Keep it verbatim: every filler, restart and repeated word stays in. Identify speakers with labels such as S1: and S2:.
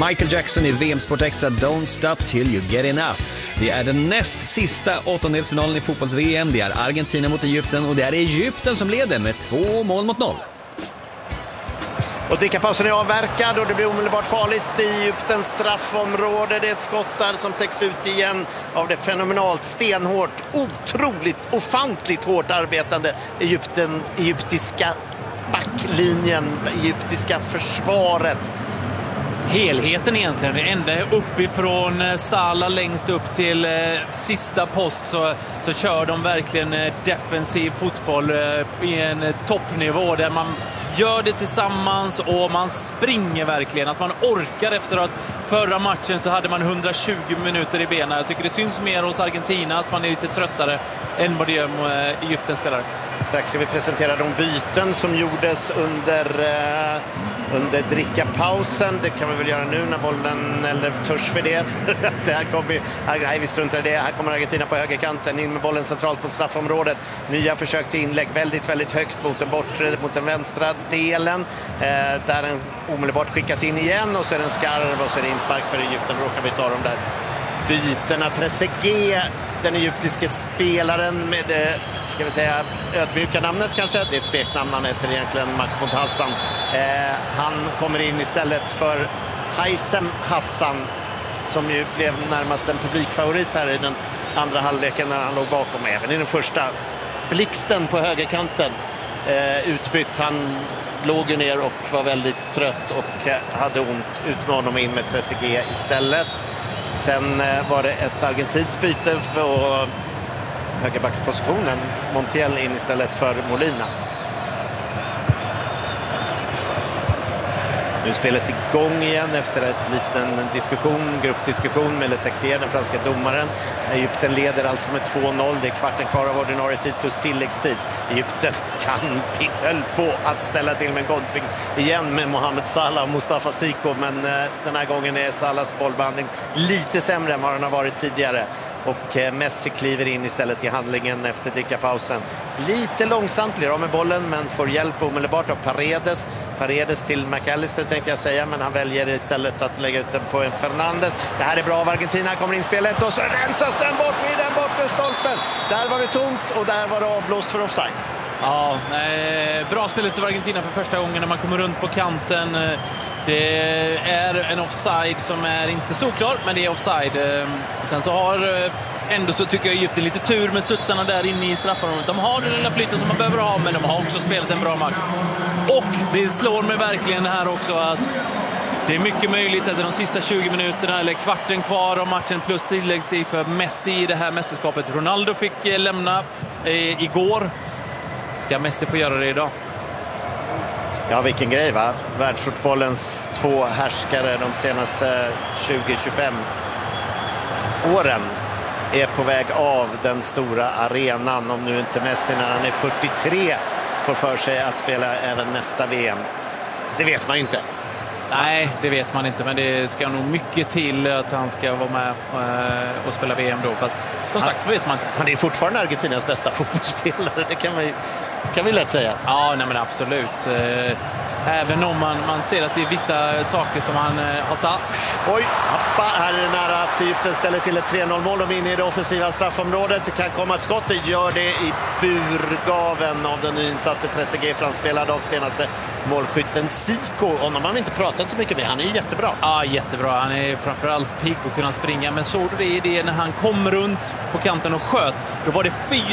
S1: Michael Jackson i V M Sport Extra, Don't Stop Till You Get Enough. Det är den näst sista åttondelsfinalen i fotbolls-V M. Det är Argentina mot Egypten och det är Egypten som leder med två mål mot noll.
S2: Och drickapausen är avverkad och det blir omedelbart farligt i Egyptens straffområde. Det är ett skott där som täcks ut igen av det fenomenalt stenhårt, otroligt, ofantligt hårt arbetande Egypten, egyptiska backlinjen, egyptiska försvaret.
S3: Helheten egentligen, ända uppifrån Salah längst upp till eh, sista post så, så kör de verkligen eh, defensiv fotboll eh, i en eh, toppnivå där man gör det tillsammans och man springer verkligen, att man orkar efter att förra matchen så hade man hundratjugo minuter i benen. Jag tycker det syns mer hos Argentina att man är lite tröttare än vad det gör med Egyptens spelare. Strax ska vi presentera de byten som gjordes under eh, under drickapausen. Det kan vi väl göra nu när bollen, eller törs för det. det här kommer, här, nej, vi struntar i det. Här kommer Argentina på högerkanten, in med bollen centralt mot straffområdet. Nya försök till inlägg, väldigt, väldigt högt mot den bortre, mot den vänstra delen. Eh, där den omedelbart skickas in igen och så är den skarv och så är det inspark för Egypten. Då råkar vi ta de där bytena. Trezeguet, den egyptiske spelaren med det, ska vi säga, ödmjuka namnet kanske. Det är ett speknamn, han heter egentligen Mahmoud Hassan. Eh, han kommer in istället för Haysem Hassan som ju blev närmast en publikfavorit här i den andra halvleken när han låg bakom, även i den första. Blixten på högerkanten eh, utbytt. Han låg ju ner och var väldigt trött och eh, hade ont. Ut med honom in med Trezeguet istället. Sen eh, var det ett argentinskt byte för högerbackspositionen. Montiel in istället för Molina. Nu är spelet igång igen efter ett liten diskussion, gruppdiskussion med Le Texier, den franska domaren. Egypten leder alltså med två noll. Det är kvarten kvar av ordinarie tid plus tilläggstid. Egypten kan höll på att ställa till med en kontring igen med Mohamed Salah och Mustafa Siko. Men eh, den här gången är Salahs bollbehandling lite sämre än vad den har varit tidigare. Och eh, Messi kliver in istället i handlingen efter drickapausen. Lite långsamt blir av med bollen men får hjälp omedelbart av Paredes. Paredes till McAllister tänkte jag säga, men han väljer istället att lägga ut den på en Fernandes. Det här är bra av Argentina, kommer in spelet och så rensas den bort vid den bortre stolpen. Där var det tomt och där var det avblåst för offside. Ja, eh, bra spelet av Argentina för första gången när man kommer runt på kanten. Det är en offside som är inte så klar, men det är offside. Sen så har ändå så tycker jag Egypten lite tur med studsarna där inne i straffområdet. De har den lilla flytten som man behöver ha, men de har också spelat en bra match. Och det slår mig verkligen här också att det är mycket möjligt att de sista tjugo minuterna eller kvarten kvar av matchen plus tilläggstid för Messi i det här mästerskapet. Ronaldo fick lämna eh, igår. Ska Messi få göra det idag?
S2: Ja, vilken grej va? Världsfotbollens två härskare de senaste tjugo till tjugofem åren är på väg av den stora arenan. Om nu inte Messi när han är fyrtiotre får för sig att spela även nästa V M. Det vet man ju inte.
S3: Nej, det vet man inte, men det ska nog mycket till att han ska vara med och spela V M då. Fast som sagt, det vet man inte.
S2: Han är fortfarande Argentinas bästa fotbollsspelare, det kan vi, kan vi lätt säga.
S3: Ja, nej men absolut. Även om man, man ser att det är vissa saker som han har tagit.
S2: Oj, hoppa, här är det nära att Egypten ställer till ett tre noll-mål. De är inne i det offensiva straffområdet. Det kan komma ett skott, det gör det i burgaven av den nyinsatte Trezeguet, framspelad av senaste målskytten Siko. Honom har vi inte pratat så mycket med, han är ju jättebra.
S3: Ja, jättebra. Han är framförallt pigg och kunna springa. Men såg du det i det när han kom runt på kanten och sköt, då var det fyra